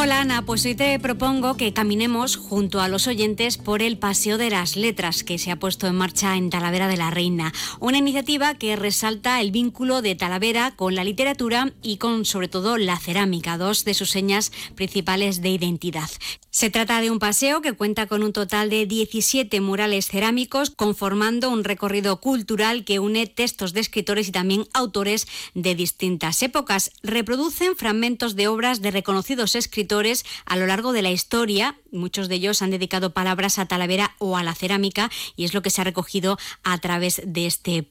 Hola Ana, pues hoy te propongo que caminemos junto a los oyentes por el Paseo de las Letras que se ha puesto en marcha en Talavera de la Reina. Una iniciativa que resalta el vínculo de Talavera con la literatura y con sobre todo la cerámica, dos de sus señas principales de identidad. Se trata de un paseo que cuenta con un total de 17 murales cerámicos conformando un recorrido cultural que une textos de escritores y también autores de distintas épocas. Reproducen fragmentos de obras de reconocidos escritores a lo largo de la historia. Muchos de ellos han dedicado palabras a Talavera o a la cerámica y es lo que se ha recogido a través de este